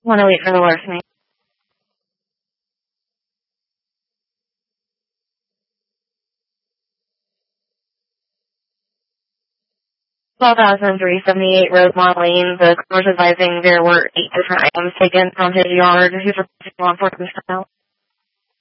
Want to wait for the larceny. 12,378 Rosemont Lane. The coroner's advising there were 8 different items taken from his yard. Who's reporting law enforcement now?